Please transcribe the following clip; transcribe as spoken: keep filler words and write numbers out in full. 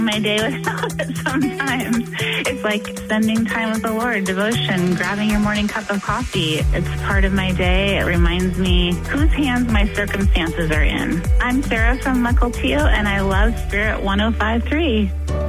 my day without it sometimes. It's like spending time with the Lord, devotion, grabbing your morning cup of coffee. It's part of my day. It reminds me whose hands my circumstances are in. I'm Sarah from Mukilteo, and I love Spirit one oh five point three.